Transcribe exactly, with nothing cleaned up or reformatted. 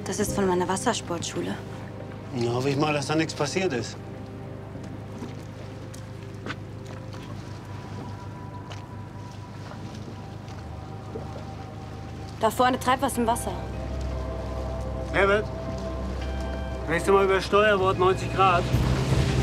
Das ist von meiner Wassersportschule. Na, hoffe ich mal, dass da nichts passiert ist. Da vorne treibt was im Wasser. Herbert, nächstes Mal über Steuerbord neunzig Grad.